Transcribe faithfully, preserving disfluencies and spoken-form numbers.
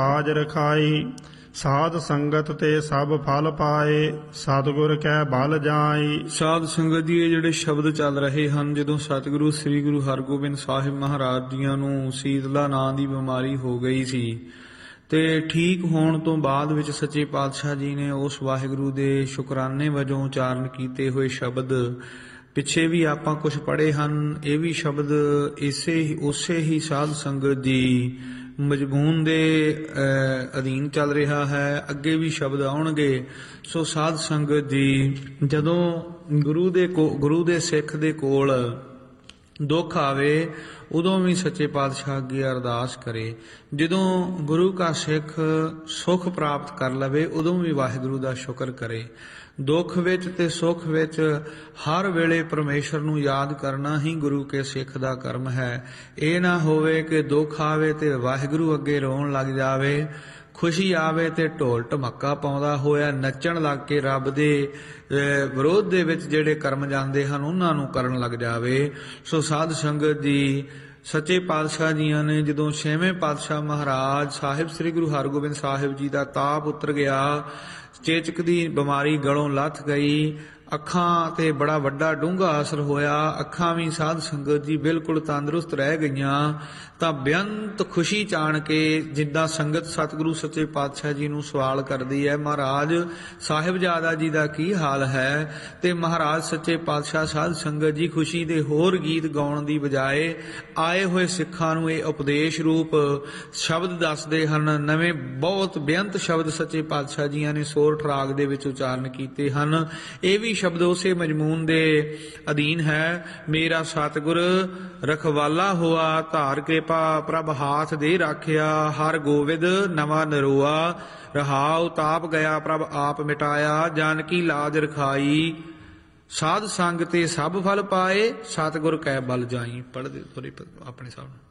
ਆਜ ਰਖਾਈ ਸਾਧ ਸੰਗਤ ਤੇ ਸਭ ਫਲ ਪਾਏ, ਸਤਿਗੁਰ ਕੈ ਬਲ ਜਾਈ। ਸਾਧ ਸੰਗਤ ਜੀ, ਇਹ ਜਿਹੜੇ ਸ਼ਬਦ ਚੱਲ ਰਹੇ ਹਨ, ਜਦੋਂ ਸਤਿਗੁਰੂ ਸ੍ਰੀ ਗੁਰੂ ਹਰਗੋਬਿੰਦ ਸਾਹਿਬ ਮਹਾਰਾਜ ਜੀਆਂ ਨੂੰ ਸੀਤਲਾ ਨਾਂ ਦੀ ਬਿਮਾਰੀ ਹੋ ਗਈ ਸੀ ਤੇ ਠੀਕ ਹੋਣ ਤੋਂ ਬਾਅਦ ਵਿੱਚ ਸੱਚੇ ਪਾਤਸ਼ਾਹ ਜੀ ਨੇ ਉਸ ਵਾਹਿਗੁਰੂ ਦੇ ਸ਼ੁਕਰਾਨੇ ਵਜੋਂ ਉਚਾਰਨ ਕੀਤੇ ਹੋਏ ਸ਼ਬਦ ਪਿੱਛੇ ਵੀ ਆਪਾਂ ਕੁਝ ਪੜ੍ਹੇ ਹਨ। ਇਹ ਵੀ ਸ਼ਬਦ ਇਸੇ ਹੀ ਉਸੇ ਹੀ ਸਾਧ ਸੰਗਤ ਜੀ ਮਜਬੂਨ ਦੇ ਅਧੀਨ ਚੱਲ ਰਿਹਾ ਹੈ। ਅੱਗੇ ਵੀ ਸ਼ਬਦ ਆਉਣਗੇ। ਸੋ ਸਾਧ ਸੰਗਤ ਜੀ, ਜਦੋਂ ਗੁਰੂ ਦੇ ਕੋ ਗੁਰੂ ਦੇ ਸਿੱਖ ਦੇ ਕੋਲ ਦੁੱਖ ਆਵੇ ਉਦੋਂ ਵੀ ਸੱਚੇ ਪਾਤਸ਼ਾਹ ਅੱਗੇ ਅਰਦਾਸ ਕਰੇ। ਜਦੋਂ ਗੁਰੂ ਕਾ ਸਿੱਖ ਸੁਖ ਪ੍ਰਾਪਤ ਕਰ ਲਵੇ ਉਦੋਂ ਵੀ ਵਾਹਿਗੁਰੂ ਦਾ ਸ਼ੁਕਰ ਕਰੇ। ਦੁੱਖ ਵਿੱਚ ਤੇ ਸੁੱਖ ਵਿੱਚ ਹਰ ਵੇਲੇ ਪਰਮੇਸ਼ਰ ਨੂੰ ਯਾਦ ਕਰਨਾ ਹੀ ਗੁਰੂ ਕੇ ਸਿੱਖ ਦਾ ਕਰਮ ਹੈ। ਇਹ ਨਾ ਹੋਵੇ ਕਿ ਦੁੱਖ ਆਵੇ ਤੇ ਵਾਹਿਗੁਰੂ ਅੱਗੇ ਰੋਣ ਲੱਗ ਜਾਵੇ, ਖੁਸ਼ੀ ਆਵੇ ਤੇ ਢੋਲ ਢਮੱਕਾ ਪਾਉਂਦਾ ਹੋਇਆ ਨੱਚਣ ਲੱਗ ਕੇ ਰੱਬ ਦੇ ਵਿਰੋਧ ਦੇ ਵਿੱਚ ਜਿਹੜੇ ਕਰਮ ਜਾਂਦੇ ਹਨ ਉਹਨਾਂ ਨੂੰ ਕਰਨ ਲੱਗ ਜਾਵੇ। ਸੋ ਸਾਧ ਸੰਗਤ ਜੀ, ਸੱਚੇ ਪਾਤਸ਼ਾਹ ਜੀਆਂ ਨੇ ਜਦੋਂ ਛੇਵੇਂ ਪਾਤਸ਼ਾਹ ਮਹਾਰਾਜ ਸਾਹਿਬ ਸ੍ਰੀ ਗੁਰੂ ਹਰਗੋਬਿੰਦ ਸਾਹਿਬ ਜੀ ਦਾ ਤਾਪ ਉਤਰ ਗਿਆ, ਚੇਚਕ ਦੀ ਬਿਮਾਰੀ ਗਲੋਂ ਲੱਥ ਗਈ, ਅੱਖਾਂ ਤੇ ਬੜਾ ਵੱਡਾ ਡੂੰਘਾ ਅਸਰ ਹੋਇਆ, ਅੱਖਾਂ ਵੀ ਸਾਧ ਸੰਗਤ ਜੀ ਬਿਲਕੁਲ ਤੰਦਰੁਸਤ ਰਹਿ ਗਈਆਂ, ਤਾਂ ਬੇਅੰਤ ਖੁਸ਼ੀ ਚਾਣ ਕੇ ਜਿੱਦਾਂ ਸੰਗਤ ਸਤਿਗੁਰੂ ਸੱਚੇ ਪਾਤਸ਼ਾਹ ਜੀ ਨੂੰ ਸਵਾਲ ਕਰਦੀ ਹੈ, ਮਹਾਰਾਜ ਸਾਹਿਬਜ਼ਾਦਾ ਜੀ ਦਾ ਕੀ ਹਾਲ ਹੈ? ਤੇ ਮਹਾਰਾਜ ਸੱਚੇ ਪਾਤਸ਼ਾਹ ਸਾਧ ਸੰਗਤ ਜੀ ਖੁਸ਼ੀ ਦੇ ਹੋਰ ਗੀਤ ਗਾਉਣ ਦੀ ਬਜਾਏ ਆਏ ਹੋਏ ਸਿੱਖਾਂ ਨੂੰ ਇਹ ਉਪਦੇਸ਼ ਰੂਪ ਸ਼ਬਦ ਦੱਸਦੇ ਹਨ। ਨਵੇਂ ਬਹੁਤ ਬੇਅੰਤ ਸ਼ਬਦ ਸੱਚੇ ਪਾਤਸ਼ਾਹ ਜੀਆਂ ਨੇ ਸੋਰਠ ਰਾਗ ਦੇ ਵਿੱਚ ਉਚਾਰਨ ਕੀਤੇ ਹਨ। ਇਹ ਵੀ ਸ਼ਬਦ ਉਸੇ ਮਜਮੂਨ ਦੇ ਅਧੀਨ ਹੈ। ਮੇਰਾ ਸਤਿਗੁਰ ਰਖਵਾਲਾ ਹੋਆ, ਧਾਰ ਕਿਰਪਾ ਪ੍ਰਭ ਹਾਥ ਦੇ ਰਾਖਿਆ, ਹਰ ਗੋਵਿੰਦ ਨਵਾਂ ਨਰੋਆ, ਰਹਾਉ ਤਾਪ ਗਿਆ ਪ੍ਰਭ ਆਪ ਮਿਟਾਇਆ, ਜਾਨਕੀ ਲਾਜ ਰਖਾਈ, ਸਾਧ ਸੰਗ ਤੇ ਸਭ ਫਲ ਪਾਏ, ਸਤਿਗੁਰ ਕੈ ਬਲ ਜਾਈ। ਪੜ੍ਹਦੇ ਥੋੜੇ ਆਪਣੇ ਸਾਹਮਣੇ।